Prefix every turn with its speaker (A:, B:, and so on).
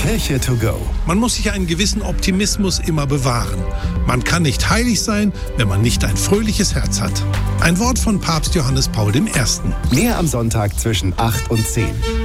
A: Kirche to go.
B: Man muss sich einen gewissen Optimismus immer bewahren. Man kann nicht heilig sein, wenn man nicht ein fröhliches Herz hat. Ein Wort von Papst Johannes Paul I.
A: Mehr am Sonntag zwischen 8 und 10.